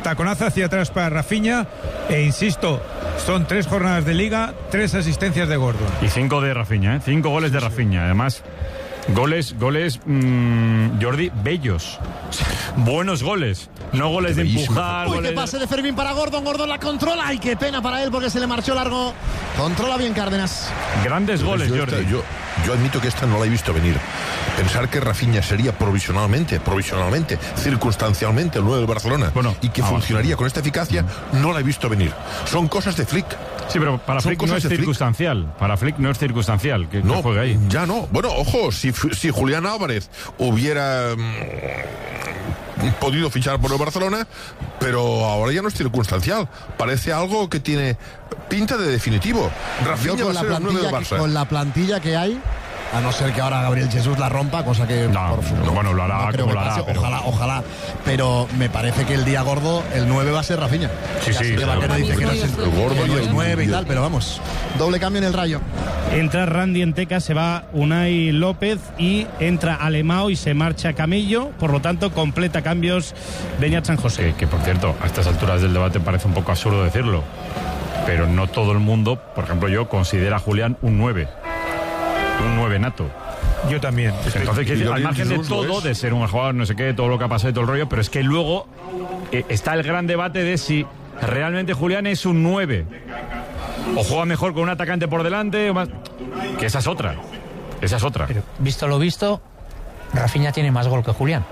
taconazo hacia atrás para Rafinha, e insisto, son 3 jornadas de Liga, 3 asistencias de Gordon. Y 5 de Rafinha, 5 goles de Rafinha. Además, goles, Jordi, bellos. Buenos goles, no goles de empujar. Uy, qué pase de Fermín para Gordon. Gordon la controla. Ay, qué pena para él porque se le marchó largo. Controla bien Cárdenas. Grandes goles, Jordi. Yo admito que esta no la he visto venir. Pensar que Rafinha sería provisionalmente, circunstancialmente el 9 del Barcelona, y que funcionaría con esta eficacia, no la he visto venir. Son cosas de Flick. Sí, pero para Flick no es circunstancial. Para Flick no es circunstancial que juegue ahí. Ya no. Bueno, ojo, si Julián Álvarez hubiera podido fichar por el Barcelona, pero ahora ya no es circunstancial. Parece algo que tiene pinta de definitivo. Rafinha va a ser el 9 del Barça. Con la plantilla que hay, a no ser que ahora Gabriel Jesús la rompa, cosa que lo hará, no como lo hará, pero... ojalá, pero me parece que el día gordo el 9 va a ser Rafinha. Sí, dice que no es el gordo y el 9 y tal, pero vamos, doble cambio en el Rayo. Entra Randy Enteca, se va Unai López y entra Alemão y se marcha Camello, por lo tanto completa cambios Beñat San José. Que por cierto, a estas alturas del debate parece un poco absurdo decirlo, pero no todo el mundo, por ejemplo yo, considera a Julián un 9 nato. Yo también. Entonces, al margen de todo, de ser un jugador, no sé qué, todo lo que ha pasado y todo el rollo, pero es que luego está el gran debate de si realmente Julián es un 9 o juega mejor con un atacante por delante o más. Que esa es otra. Pero, visto lo visto, Rafinha tiene más gol que Julián.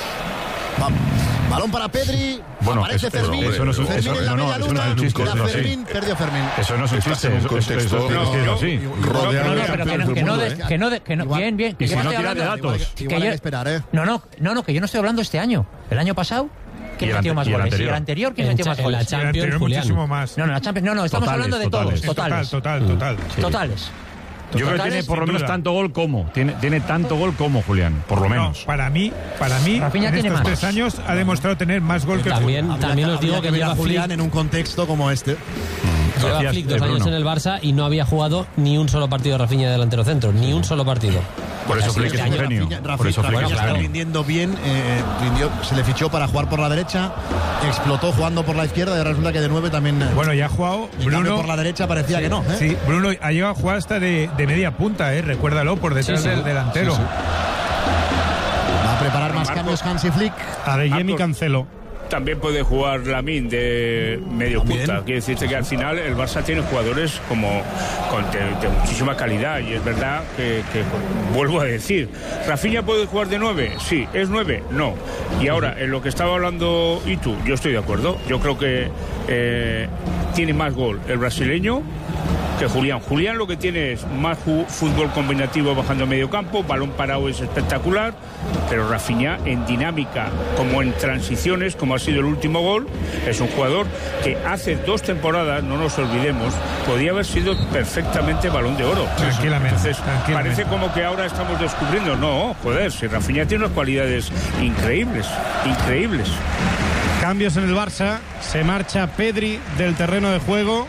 Balón para Pedri. Bueno, aparece Fermín. Eso no es un Fermín en la media luna. Fermín, perdió Fermín. Eso no es un chiste. Es un contexto Bien. Y si no tira de datos. Igual hay que esperar, No, que yo no estoy hablando este año. El año pasado, ¿quién metió más goles? ¿Y el anterior quién metió más goles? La Champions, muchísimo más. No, la Champions. No, estamos hablando de todos. Totales. Totales. Yo creo que tiene por lo menos tanto gol como. Tiene tanto gol como Julián, por lo menos. Para mí Rafinha en tiene estos más. 3 años ha demostrado tener más gol que Julián. También os digo que lleva lleva Julián Flick, en un contexto como este. lleva Flick 2 años en el Barça y no había jugado ni un solo partido de Rafinha de delantero centro, ni un solo partido. Por eso Flick es un genio. Rafinha está rindiendo bien, se le fichó para jugar por la derecha, explotó jugando por la izquierda y resulta que de 9 también. Bueno, ya ha jugado Bruno por la derecha, parecía que no. Sí, Bruno ha llegado a jugar hasta de media punta, recuérdalo, por detrás del delantero. Sí. Va a preparar más cambios Hansi Flick. Adeyemi Cancelo. También puede jugar Lamine de medio punta. Quiere decirte que al final el Barça tiene jugadores de muchísima calidad, y es verdad que vuelvo a decir, ¿Rafinha puede jugar de 9? Sí. ¿Es 9? No. Y ahora, en lo que estaba hablando Itu, yo estoy de acuerdo. Yo creo que tiene más gol el brasileño que Julián. Julián lo que tiene es más fútbol combinativo bajando a medio campo, balón parado es espectacular, pero Rafinha en dinámica, como en transiciones, como ha sido el último gol, es un jugador que hace 2 temporadas, no nos olvidemos, podía haber sido perfectamente Balón de Oro. Tranquilamente. Entonces, parece como que ahora estamos descubriendo, no, joder, si Rafinha tiene unas cualidades increíbles. Cambios en el Barça, se marcha Pedri del terreno de juego.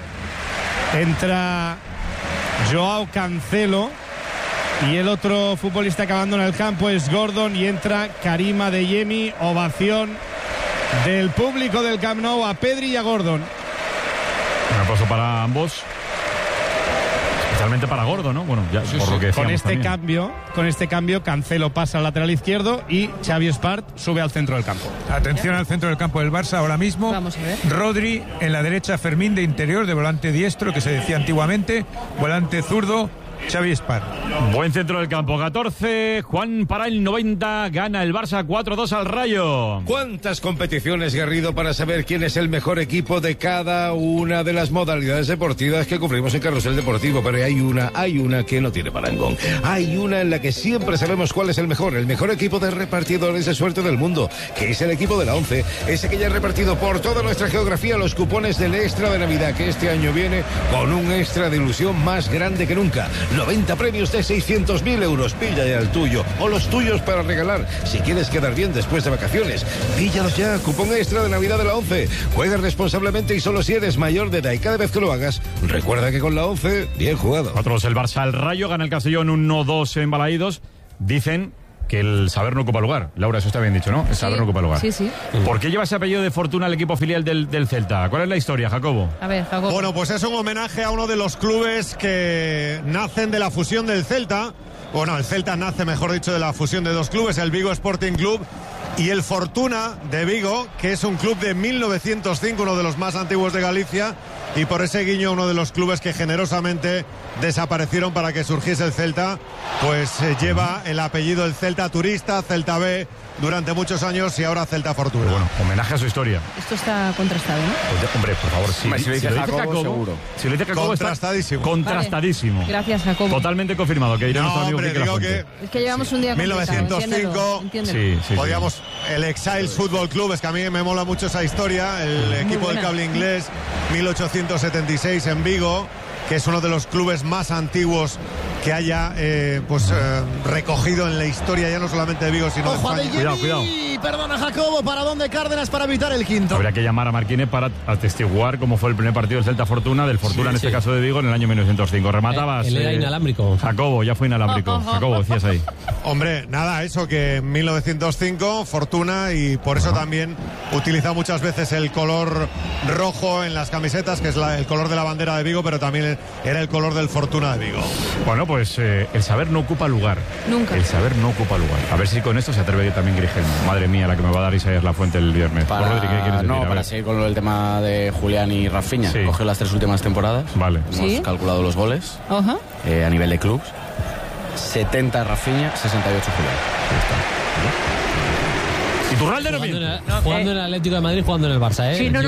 Entra Joao Cancelo y el otro futbolista que abandona el campo es Gordon y entra Karim Adeyemi. Ovación del público del Camp Nou a Pedri y a Gordon. Un aplauso para ambos, especialmente para Gordon, ¿no? Bueno, ya por lo que decíamos con este cambio Cancelo pasa al lateral izquierdo y Xavi Espart sube al centro del campo. Atención al centro del campo del Barça ahora mismo. Vamos a ver. Rodri en la derecha, Fermín de interior, de volante diestro, que se decía antiguamente, volante zurdo, Xavi Espart. Buen centro del campo, 14, Juan para el 90, gana el Barça 4-2 al Rayo. ¿Cuántas competiciones, Garrido, para saber quién es el mejor equipo de cada una de las modalidades deportivas que cubrimos en Carrusel Deportivo? Pero hay una que no tiene parangón. Hay una en la que siempre sabemos cuál es el mejor equipo de repartidores de suerte del mundo, que es el equipo de la 11, ese que ya ha repartido por toda nuestra geografía los cupones del extra de Navidad, que este año viene con un extra de ilusión más grande que nunca. 90 premios de 600.000 euros. Pilla ya el tuyo o los tuyos para regalar. Si quieres quedar bien después de vacaciones, píllalos ya. Cupón extra de Navidad de la 11. Juega responsablemente y solo si eres mayor de edad. Y cada vez que lo hagas, recuerda que con la 11, bien jugado. 4-2 el Barça al Rayo, gana el Castellón 1-2 en Balaídos. Dicen que el saber no ocupa lugar. Laura, eso está bien dicho, ¿no? El saber no ocupa lugar. Sí. ¿Por qué lleva ese apellido de Fortuna al equipo filial del Celta? ¿Cuál es la historia, Jacobo? A ver, Jacobo. Bueno, pues es un homenaje a uno de los clubes que nacen de la fusión del Celta. Bueno, el Celta nace, mejor dicho, de la fusión de dos clubes, el Vigo Sporting Club y el Fortuna de Vigo, que es un club de 1905, uno de los más antiguos de Galicia, y por ese guiño uno de los clubes que generosamente desaparecieron para que surgiese el Celta, pues lleva el apellido del Celta Turista, Celta B, durante muchos años, y ahora Celta Fortuna. Bueno, homenaje a su historia. Esto está contrastado, ¿no? Pues, hombre, por favor, si lo dice Jacobo, seguro. Si lo dice Jacobo, contrastadísimo. Contrastadísimo. Vale. Gracias, Jacobo. Totalmente confirmado, que dirá nuestro amigo Quique Lafuente. Es que llevamos un día 1905, entiéndelo. podíamos, el Exiles Football Club, es que a mí me mola mucho esa historia, el equipo del cable inglés, 1876 en Vigo, que es uno de los clubes más antiguos que haya recogido en la historia, ya no solamente de Vigo, sino de España. Cuidado. Perdona, Jacobo, para dónde Cárdenas para evitar el quinto. Habría que llamar a Marquínez para atestiguar cómo fue el primer partido del Celta Fortuna, del Fortuna en este caso de Vigo, en el año 1905. Rematabas. Él era inalámbrico. Jacobo, ya fue inalámbrico. Jacobo, decías ahí. Hombre, nada, eso que en 1905, Fortuna, y por eso también utiliza muchas veces el color rojo en las camisetas, que es el color de la bandera de Vigo, pero también era el color del Fortuna de Vigo. Bueno, pues el saber no ocupa lugar. Nunca. El saber no ocupa lugar. A ver si con esto se atreve también Grigel. Madre mía, la que me va a dar Isaías Lafuente el viernes. Rodri, ¿qué quieres decir? Para seguir con el tema de Julián y Rafinha. Sí. Coge las 3 últimas temporadas. Vale. Hemos calculado los goles a nivel de clubs. 70 Rafinha, 68 Julián. Iturralde no viene. Jugando en el Atlético de Madrid, jugando en el Barça, ¿eh? Sí, no,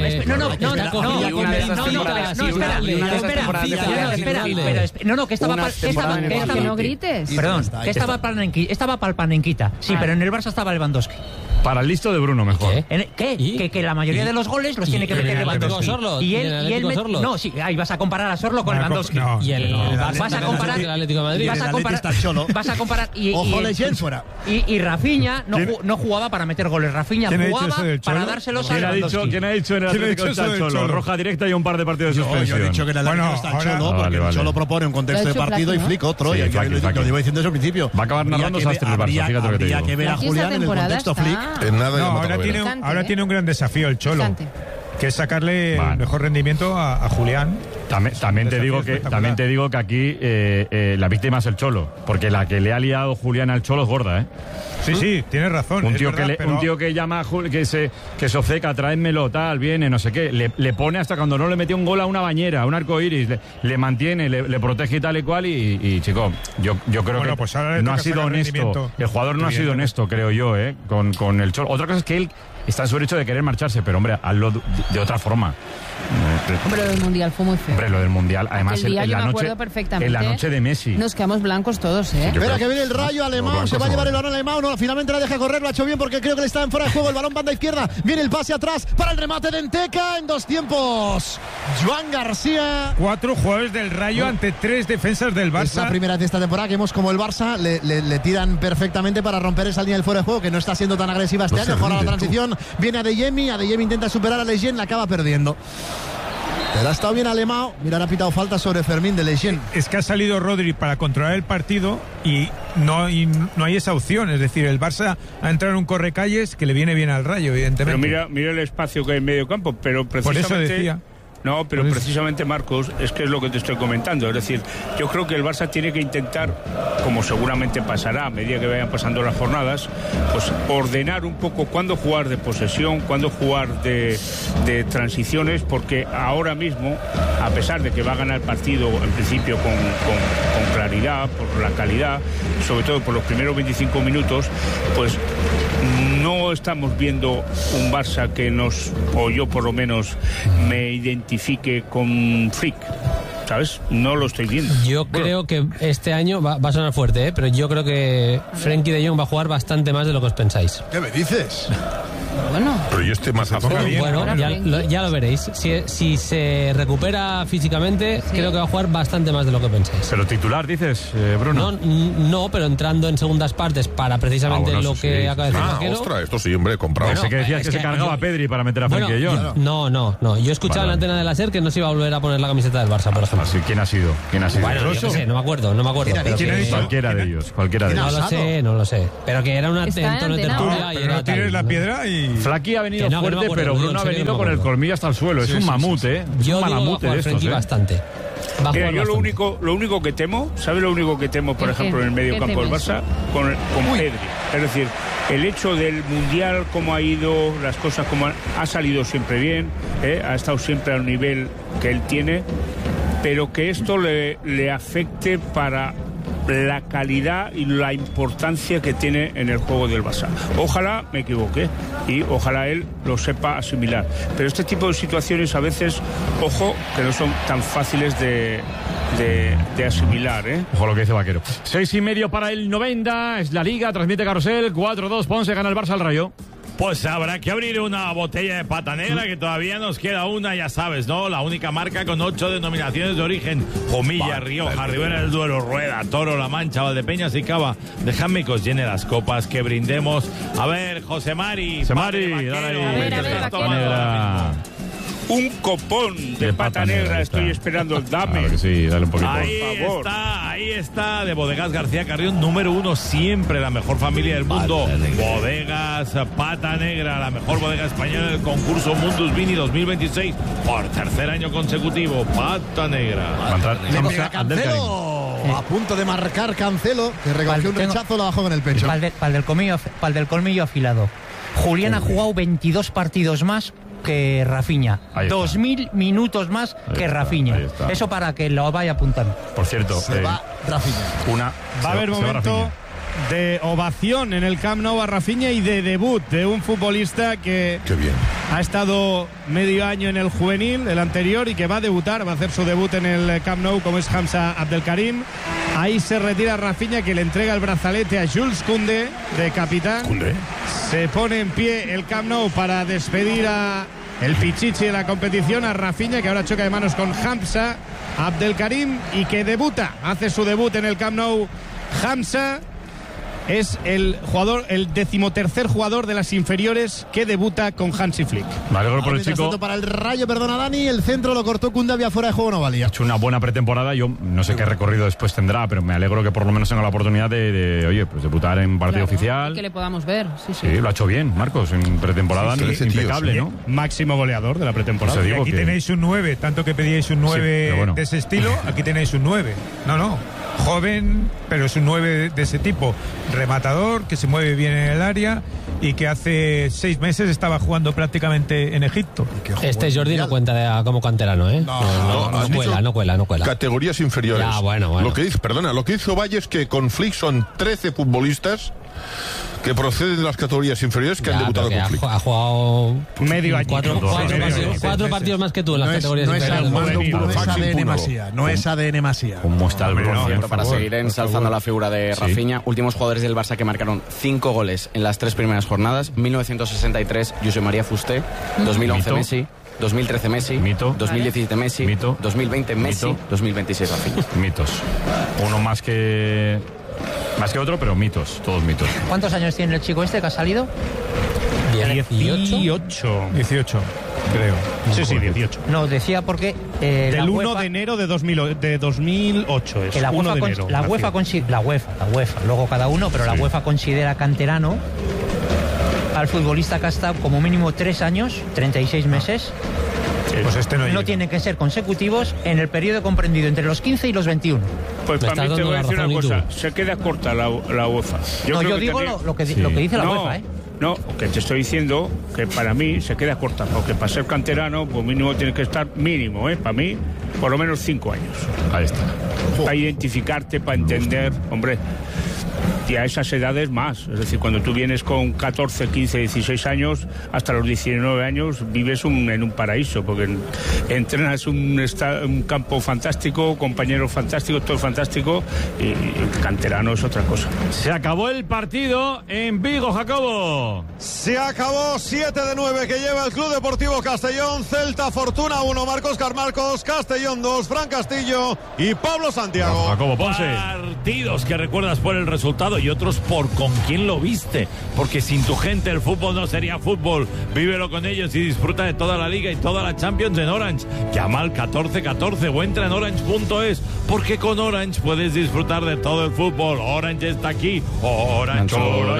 que estaba para el Panenquita. Sí, pero en el Barça estaba Lewandowski. Para el listo de Bruno, mejor. Que la mayoría de los goles los tiene que meter Lewandowski. Y él no, sí, ahí vas a comparar a Sorlo con Lewandowski. Y el vas a comparar el Atlético de Madrid. Vas a comparar y Rafinha no jugaba para meter goles. Rafinha jugaba para dárselos a Lewandowski. ¿Quién ha dicho en el Atlético está el Cholo? Roja directa y un par de partidos de suspensión. Yo he dicho que en el Atlético está el Cholo, porque el Cholo propone un contexto de partido y Flick otro. Y lo llevo diciendo desde el principio. Va a acabar narrando Sastre el Barça, fíjate lo que te digo. Habría que ver a Julián en el contexto Flick. Ahora tiene un gran desafío el Cholo, que es sacarle el mejor rendimiento a Julián. También te digo que aquí la víctima es el Cholo, porque la que le ha liado Julián al Cholo es gorda, ¿eh? Sí, tienes razón. Un tío que llama, que se obceca, tráemelo, tal, viene, no sé qué, le pone hasta cuando no le metió un gol a una bañera, a un arco iris, le mantiene, le protege y tal y cual, y chico, yo creo que pues no ha sido honesto. El jugador no ha sido honesto, creo yo, con el Cholo. Otra cosa es que él está en su derecho de querer marcharse, pero hombre, hazlo de otra forma. Hombre, lo del Mundial fue muy feo. Hombre, lo del Mundial, además en la noche de Messi. Nos quedamos blancos todos, ¿eh? Espera que viene el Rayo Alemán, se va a llevar el balón Alemán, no, finalmente la deja correr, lo ha hecho bien porque creo que le está en fuera de juego, el balón banda izquierda, viene el pase atrás para el remate de Enteca en 2 tiempos. Joan García. 4 jugadores del Rayo ante 3 defensas del Barça. Es la primera vez de esta temporada que vemos como el Barça le tiran perfectamente para romper esa línea del fuera de juego, que no está siendo tan agresiva este año. Ahora la transición viene a Adeyemi intenta superar a Lejeune, la acaba perdiendo. Pero ha estado bien Alemão. Mira, ha pitado falta sobre Fermín de Lejeune. Es que ha salido Rodri para controlar el partido y no hay esa opción. Es decir, el Barça ha entrado en un correcalles que le viene bien al Rayo, evidentemente. Pero mira el espacio que hay en medio campo, pero precisamente... Por eso decía. No, pero precisamente, Marcos, es que es lo que te estoy comentando. Es decir, yo creo que el Barça tiene que intentar, como seguramente pasará a medida que vayan pasando las jornadas, pues ordenar un poco cuándo jugar de posesión, cuándo jugar de transiciones, porque ahora mismo, a pesar de que va a ganar el partido en principio con claridad, por la calidad, sobre todo por los primeros 25 minutos, pues no estamos viendo un Barça que o yo por lo menos, me identifique con Flick. ¿Sabes? No lo estoy viendo. Yo creo que este año va a sonar fuerte, pero yo creo que Frenkie de Jong va a jugar bastante más de lo que os pensáis. ¿Qué me dices? Bueno. Pero ¿y este mazazo? Bueno, ya lo veréis. Si se recupera físicamente, creo que va a jugar bastante más de lo que pensáis. Pero titular, dices, Bruno. No, pero entrando en segundas partes para precisamente lo que acaba de decir Vaquero. Ostras, esto sí, hombre, comprado. Pensé que decías que se cargaba a Pedri para meter a Frenkie de Jong. No. Yo he escuchado en la antena de la SER que no se iba a volver a poner la camiseta del Barça, por ejemplo. Así, ¿quién ha sido? Bueno, yo no sé, no me acuerdo. Cualquiera de ellos. No lo sé. Pero que era un tono de tertulia y era tienes la piedra y... Flaky ha venido fuerte, pero Bruno ha venido con el colmillo hasta el suelo. Es un mamut, ¿eh? Es un malamute de estos, bastante. Mira, yo lo único que temo, ¿sabe lo único que temo, por ejemplo, en el medio campo del Barça? Con Pedri. Es decir, el hecho del Mundial, cómo ha ido, las cosas como ha salido siempre bien, ha estado siempre al nivel que él tiene, pero que esto le afecte para la calidad y la importancia que tiene en el juego del Barça. Ojalá me equivoque y ojalá él lo sepa asimilar. Pero este tipo de situaciones a veces, ojo, que no son tan fáciles de asimilar, ¿eh? Ojo lo que dice Vaquero. 6:30 para el 90, es la Liga, transmite Carrusel, 4-2, Ponce gana el Barça al Rayo. Pues habrá que abrir una botella de pata negra, que todavía nos queda una, ya sabes, ¿no? La única marca con 8 denominaciones de origen: Jumilla, Rioja, Ribera del Duero, Rueda, Toro, La Mancha, Valdepeñas y Cava. Dejadme que os llene las copas, que brindemos. A ver, José Mari. Dale ahí. Un copón de pata negra estoy esperando. Dame. Claro que sí, dale un poquito. Ahí está, de Bodegas García Carrión, número 1, siempre la mejor familia del mundo. Bodegas Pata Negra, la mejor bodega española del concurso Mundus Vini 2026, por tercer año consecutivo. Pata Negra. Cancelo, a punto de marcar Cancelo, que recogió un rechazo, lo bajó con el pecho. Pal del colmillo afilado. Julián ha jugado 22 partidos más que Rafinha, 2.000 minutos más que Rafinha. Eso para que lo vaya apuntando. Por cierto, se va Rafinha. Va a haber momento de ovación en el Camp Nou a Rafinha y de debut de un futbolista que ha estado medio año en el juvenil, el anterior, y que va a debutar, va a hacer su debut en el Camp Nou, como es Hamza Abdelkarim. Ahí se retira Rafinha, que le entrega el brazalete a Jules Koundé, de capitán. Se pone en pie el Camp Nou para despedir a el pichichi de la competición, a Rafinha, que ahora choca de manos con Hamza Abdelkarim y que debuta, hace su debut en el Camp Nou. Hamza es el 13º jugador de las inferiores que debuta con Hansi Flick. Me alegro por el chico. Para el Rayo, perdona Dani, el centro lo cortó Koundé, fuera de juego, no valía. Ha hecho una buena pretemporada, yo no sé qué recorrido después tendrá, pero me alegro que por lo menos tenga la oportunidad de debutar en partido oficial. Que le podamos ver. Sí, lo ha hecho bien, Marcos, en pretemporada impecable, ¿no? Máximo goleador de la pretemporada. Y aquí tenéis un 9, tanto que pedíais un 9 de ese estilo, aquí tenéis un 9. No. Joven, pero es un 9 de ese tipo. Rematador, que se mueve bien en el área y que hace 6 meses estaba jugando prácticamente en Egipto. Este Jordi no cuenta como canterano, ¿eh? No cuela. Categorías inferiores. Ya, bueno. Lo que hizo Valle es que con Flick son 13 futbolistas que proceden de las categorías inferiores que han debutado con Flick. Ha jugado medio año. 4 partidos más que tú en las categorías inferiores. No es ADN Masía. ¿Cómo está el Bruno? Para seguir ensalzando la figura de Rafinha, últimos jugadores del Barça que marcaron 5 goles en las 3 primeras jornadas: 1963, Josep María Fusté; 2011, Messi; 2013, Messi; 2017, Messi; 2020, Messi; 2026, Rafinha. Mitos. Uno más que otro, pero mitos, todos mitos. ¿Cuántos años tiene el chico este que ha salido? 18, creo. Sí, 18. No, decía porque... del 1 de enero de 2008 es. Que la UEFA, luego cada uno, pero la UEFA considera canterano al futbolista que ha estado como mínimo 3 años, 36 meses. Pues este no tienen que ser consecutivos en el periodo comprendido entre los 15 y los 21. Pues para mí te voy a decir una cosa, se queda corta la UEFA. Yo digo lo que dice la UEFA, ¿eh? No, que te estoy diciendo que para mí se queda corta, porque para ser canterano, pues mínimo tiene que estar para mí, por lo menos 5 años. Ahí está. Para identificarte, para entender, hombre. Y a esas edades más. Es decir, cuando tú vienes con 14, 15, 16 años, hasta los 19 años vives en un paraíso, porque entrenas un campo fantástico, compañeros fantásticos, todo fantástico, y el canterano es otra cosa. Se acabó el partido en Vigo, Jacobo. Se acabó 7-9 que lleva el Club Deportivo Castellón. Celta Fortuna 1, Marcos Carmarcos, Castellón 2, Fran Castillo y Pablo Santiago. Jacobo Ponce. Partidos que recuerdas por el resultado y otros por con quién lo viste, porque sin tu gente el fútbol no sería fútbol. Vívelo con ellos y disfruta de toda la Liga y toda la Champions en Orange. Llama al 1414 o entra en orange.es, porque con Orange puedes disfrutar de todo el fútbol. Orange está aquí. Orange.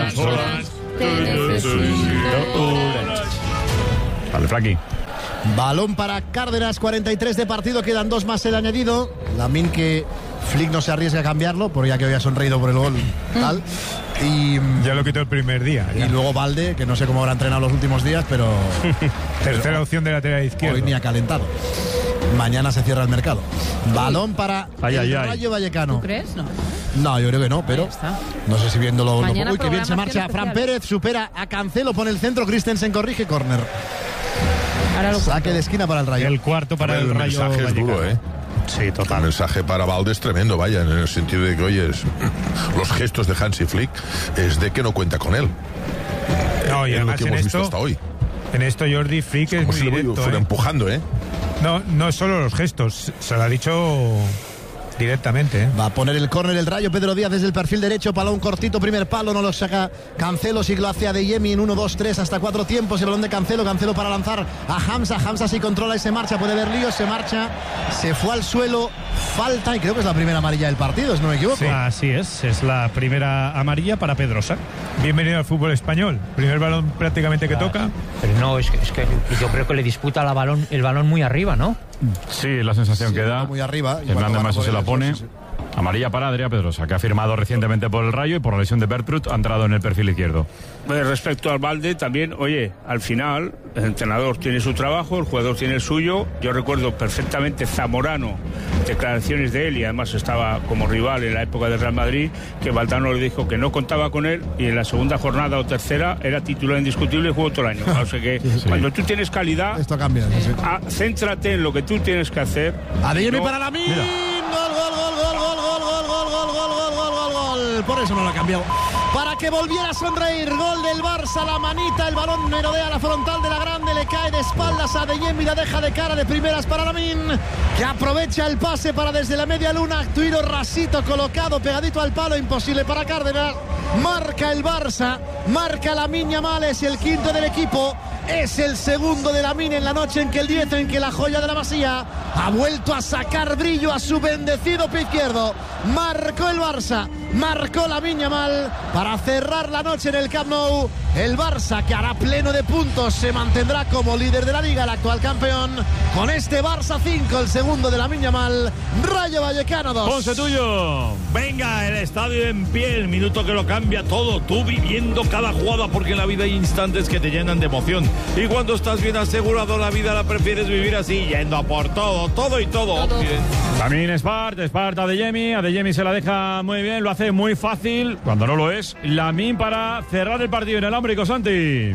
Vale, Frankie. Balón para Cárdenas, 43 de partido, quedan 2 más el añadido. Lamine, que Flick no se arriesga a cambiarlo, porque ya que había sonreído por el gol, tal. Y ya lo quitó el primer día. Y luego Valde, que no sé cómo habrá entrenado los últimos días, pero tercera opción de lateral izquierdo. Hoy ni ha calentado. Mañana se cierra el mercado. Balón para el Rayo Vallecano. ¿Tú crees? No, yo creo que no, pero no sé si viéndolo. Uy, que bien se marcha especial. Fran Pérez, supera a Cancelo, pone el centro, Christensen corrige, córner. Saque de esquina para el Rayo. El cuarto para el Rayo. El mensaje es duro, ¿eh? Sí, total. El mensaje para Valde es tremendo, vaya, en el sentido de que, oye, los gestos de Hansi Flick es de que no cuenta con él. No, y es lo además que hemos visto hasta hoy. En esto Jordi Flick es como muy si directo. Lo fuera empujando, ¿eh? No solo los gestos, se lo ha dicho directamente, ¿eh? Va a poner el córner el Rayo. Pedro Díaz desde el perfil derecho, balón cortito, primer palo, no lo saca Cancelo, sí que lo hace Adeyemi en 1, 2, 3 hasta 4 tiempos. El balón de Cancelo para lanzar a Hamza sí controla y se marcha, puede ver líos, se marcha, se fue al suelo, falta, y creo que es la primera amarilla del partido, si no me equivoco. Sí. Así es la primera amarilla para Pedrosa. Bienvenido al fútbol español, primer balón prácticamente que toca. Pero no, es que yo creo que le disputa el balón muy arriba, ¿no? Sí, la sensación que da. Muy arriba. Hernández Maso se la pone. Sí. Amarilla para Adrià Pedrosa, que ha firmado recientemente por el Rayo y por la lesión de Bertrut ha entrado en el perfil izquierdo. Respecto al Valde, también, oye, al final el entrenador tiene su trabajo, el jugador tiene el suyo. Yo recuerdo perfectamente Zamorano, declaraciones de él, y además estaba como rival en la época del Real Madrid, que Valdano le dijo que no contaba con él, y en la segunda jornada o tercera era titular indiscutible y jugó todo el año. O sea que cuando tú tienes calidad, esto cambia. Céntrate en lo que tú tienes que hacer. Adeyemi para Lamine. Gol. Por eso no lo ha cambiado. Para que volviera a sonreír. Gol del Barça, la manita, el balón merodea la frontal de la grande, le cae de espaldas a Adeyemi, la deja de cara de primeras para Lamine, que aprovecha el pase para desde la media luna, tiro rasito colocado pegadito al palo, imposible para Cárdenas. Marca el Barça, marca Lamine Yamal, es el quinto del equipo, es el segundo de Lamine en la noche en que el 10, en que la joya de la Masía ha vuelto a sacar brillo a su bendecido pie izquierdo. Marcó el Barça, marcó Lamine Yamal para cerrar la noche en el Camp Nou. El Barça, que hará pleno de puntos, se mantendrá como líder de la Liga, el actual campeón, con este Barça 5, el segundo de Lamine Yamal. Rayo Vallecano 2. Ponce tuyo. Venga, el estadio en pie, el minuto que lo cambia todo, tú viviendo cada jugada, porque en la vida hay instantes que te llenan de emoción, y cuando estás bien asegurado la vida la prefieres vivir así, yendo a por todo y todo. También Esparta Adeyemi se la deja muy bien, lo hace muy fácil cuando no lo es. Lamine para cerrar el partido en el Ámbrico, Santi.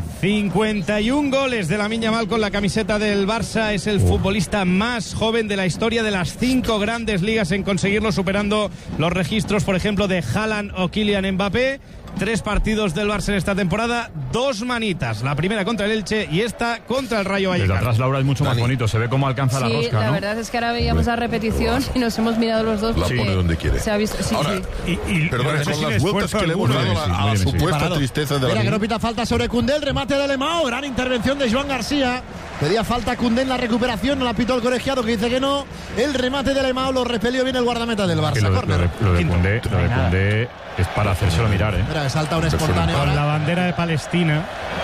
51 goles de Lamine Yamal con la camiseta del Barça, es el futbolista más joven de la historia de las 5 grandes ligas en conseguirlo, superando los registros, por ejemplo, de Haaland o Kylian Mbappé. 3 partidos del Barça en esta temporada, 2 manitas, la primera contra el Elche y esta contra el Rayo Vallecano. Desde atrás, Laura, es mucho más bonito, se ve cómo alcanza la rosca, la ¿no? verdad es que ahora veíamos la repetición y nos hemos mirado los dos. La pone donde quiere. Se ha visto, ahora, perdón, son las vueltas que le hemos dado a la supuesta tristeza de la... Mira que no pita falta sobre Koundé, el remate de Alemão, gran intervención de Joan García. Pedía falta Koundé en la recuperación, no la pitó el colegiado, que dice que no. El remate de Alemão lo repelió bien el guardameta del Barça. Lo de Koundé es para hacérselo mirar, ¿eh? Mira, salta un espontáneo. Con la bandera de Palestina,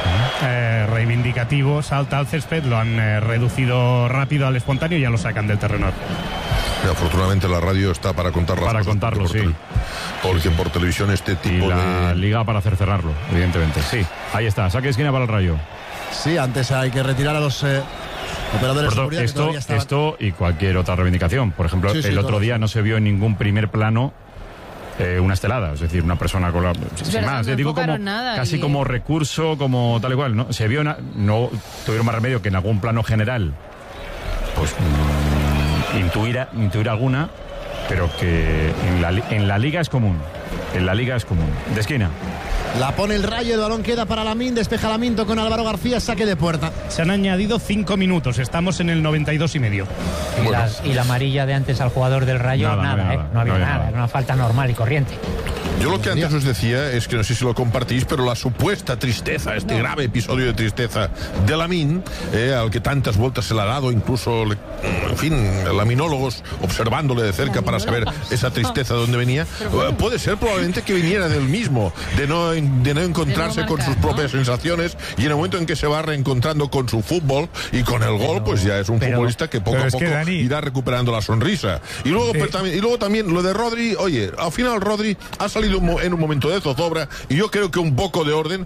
reivindicativo, salta al césped, lo han reducido rápido al espontáneo y ya lo sacan del terreno. Afortunadamente la radio está para contar las cosas, contarlo, sí. Porque por televisión este tipo y la liga para hacer cerrarlo, evidentemente. Sí, ahí está, saque de esquina para el Rayo. Sí, antes hay que retirar a los operadores de seguridad. Esto y cualquier otra reivindicación. Por ejemplo, el otro día no se vio en ningún primer plano una estelada, es decir, una persona con la... sin más, no digo como nada, casi como recurso, como tal y cual, ¿no? Se vio, no tuvieron más remedio que en algún plano general, pues intuir alguna, pero que en la liga es común. En la liga es común. De esquina. La pone el Rayo, el balón queda para Lamín, despeja Lamín con Álvaro García, saque de puerta. Se han añadido 5 minutos, estamos en el 92,5. Y la amarilla de antes al jugador del Rayo, nada. No había nada, era una falta normal y corriente. Yo lo que antes os decía es que no sé si lo compartís, pero la supuesta tristeza, este grave episodio de tristeza de Lamín, al que tantas vueltas se le ha dado, incluso, en fin, laminólogos observándole de cerca para saber esa tristeza de dónde venía, puede ser probablemente que viniera del mismo, de no encontrarse con sus propias sensaciones, y en el momento en que se va reencontrando con su fútbol y con el gol, pues ya es un futbolista que poco a poco irá recuperando la sonrisa. Y luego también lo de Rodri, oye, al final Rodri ha salido en un momento de zozobra, y yo creo que un poco de orden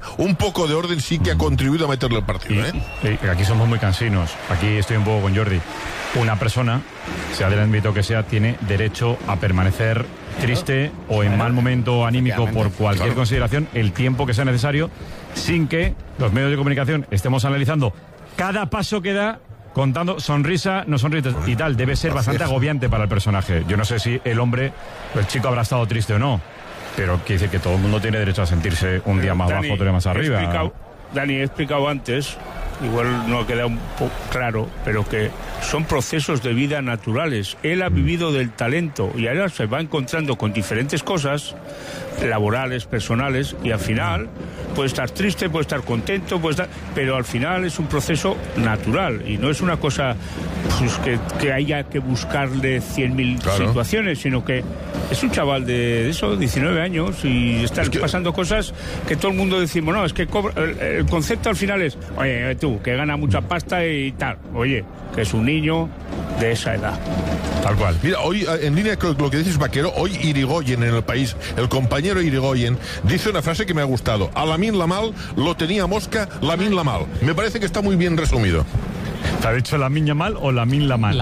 sí que ha contribuido a meterle el partido. Aquí somos muy cansinos, aquí estoy un poco con Jordi. Una persona, sea del ámbito que sea, tiene derecho a permanecer triste o en mal momento anímico por cualquier consideración el tiempo que sea necesario, sin que los medios de comunicación estemos analizando cada paso que da, contando sonrisa, no sonrisa y tal. Debe ser bastante agobiante para el personaje. Yo no sé si el chico habrá estado triste o no, pero quiere decir que todo el mundo tiene derecho a sentirse un día más abajo, otro día más arriba. Dani, he explicado antes, igual no ha quedado un poco claro, pero que son procesos de vida naturales. Él ha vivido del talento y ahora se va encontrando con diferentes cosas laborales, personales, y al final puede estar triste, puede estar contento, pero al final es un proceso natural y no es una cosa pues, que haya que buscarle 100.000 situaciones, sino que es un chaval de 19 años y están pasando cosas que todo el mundo decimos, no, es que el concepto al final es, oye, tú, que gana mucha pasta y tal, oye, que es un niño de esa edad. Tal cual. Mira, hoy, en línea con lo que dices, Vaquero, hoy Irigoyen en El País, el compañero Irigoyen, dice una frase que me ha gustado: a Lamín Yamal lo tenía Mosca, Lamín Yamal. Me parece que está muy bien resumido. ¿Te ha dicho Lamín Yamal o Lamín Yamal?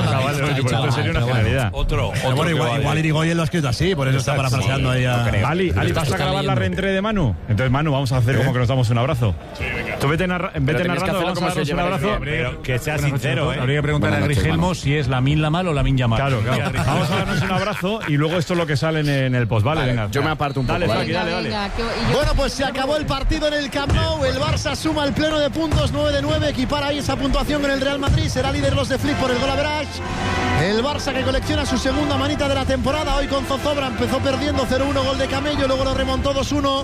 Esto sería una generalidad. Otro igual Irigoyen lo ha escrito así, por eso está parafraseando ahí a... Ali, ¿vas a grabar la reentré de Manu? Entonces, Manu, vamos a hacer como que nos damos un abrazo. Sí, venga. Tú vete narrando, vamos a darnos un abrazo. Pero que sea sincero, Habría que preguntar a Grigelmo si es Lamín Yamal o Lamín Yamal. Claro. Vamos a darnos un abrazo y luego esto es lo que sale en el post, ¿vale? Venga. Yo me aparto un poco. Dale. Bueno, pues se acabó el partido en el Camp Nou. El Barça suma el pleno de puntos, 9 de 9, equipara ahí esa puntuación con el Real Madrid, será líder los de Flick por el gol average. El Barça que colecciona su segunda manita de la temporada, hoy con zozobra, empezó perdiendo 0-1, gol de Camello, luego lo remontó 2-1.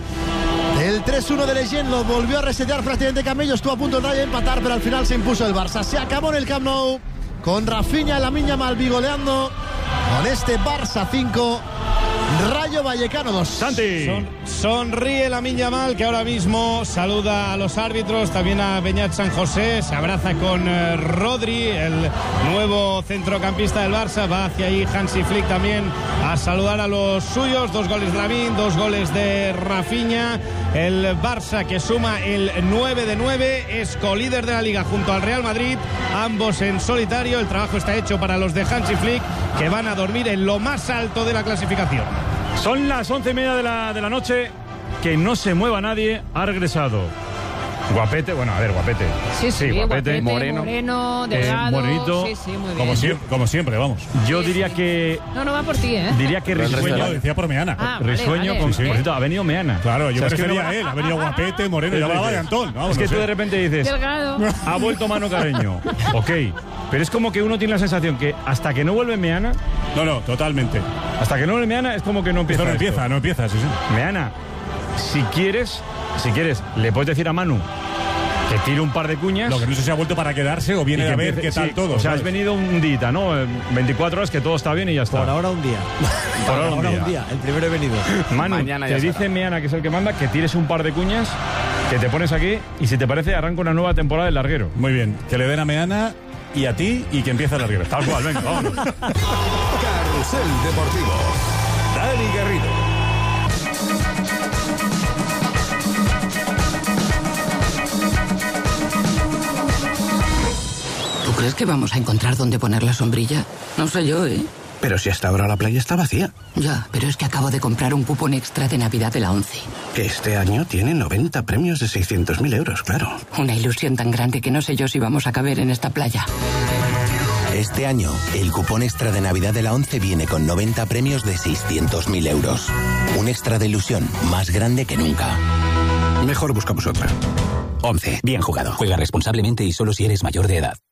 El 3-1 de Leyen lo volvió a resetear prácticamente Camello, estuvo a punto de empatar, pero al final se impuso el Barça. Se acabó en el Camp Nou con Rafinha y Lamín Yamal bigoleando con este Barça 5, Rayo Vallecano 2. Santi. Sonríe Lamín Yamal, que ahora mismo saluda a los árbitros, también a Beñat San José, se abraza con Rodri, el nuevo centrocampista del Barça, va hacia ahí Hansi Flick también a saludar a los suyos. 2 goles de Lamín, 2 goles de Rafinha. El Barça, que suma el 9 de 9, es colíder de la Liga junto al Real Madrid, ambos en solitario. El trabajo está hecho para los de Hansi Flick, que van a dormir en lo más alto de la clasificación. Son las 11:30 de la noche. Que no se mueva nadie. Ha regresado Guapete, Guapete. Sí, Guapete, moreno, delgado. Morenito. Sí, muy bien. Como siempre, vamos. Yo diría que... No va por ti, ¿eh? Diría que Risueño, decía por Meana. Risueño, vale. por cierto, ha venido Meana. Claro, yo prefería a él. Ha venido Guapete, Moreno, ya hablaba de Antón. Es que tú de repente dices... Delgado. Ha vuelto Manu Carreño. Ok. Pero es como que uno tiene la sensación que hasta que no vuelve Meana... No, totalmente. Hasta que no vuelve Meana es como que no empieza. No empieza, sí. Meana, si quieres, le puedes decir a Manu que tire un par de cuñas. Lo que no sé si ha vuelto para quedarse o viene a ver qué tal todo. O sea, has venido un día, ¿no? 24 horas que todo está bien y ya está. Por ahora un día. Por ahora un día. El primero he venido. Manu, te dice Meana, que es el que manda, que tires un par de cuñas, que te pones aquí y si te parece arranca una nueva temporada del larguero. Muy bien, que le den a Meana y a ti y que empiece el larguero. Tal cual, venga, vámonos. Carrusel Deportivo. Dani Garrido. ¿Tú crees que vamos a encontrar dónde poner la sombrilla? No sé yo, ¿eh? Pero si hasta ahora la playa está vacía. Ya, pero es que acabo de comprar un cupón extra de Navidad de la ONCE. Que este año tiene 90 premios de 600.000 euros, claro. Una ilusión tan grande que no sé yo si vamos a caber en esta playa. Este año, el cupón extra de Navidad de la ONCE viene con 90 premios de 600.000 euros. Un extra de ilusión más grande que nunca. Mejor buscamos otra. 11. Bien jugado. Juega responsablemente y solo si eres mayor de edad.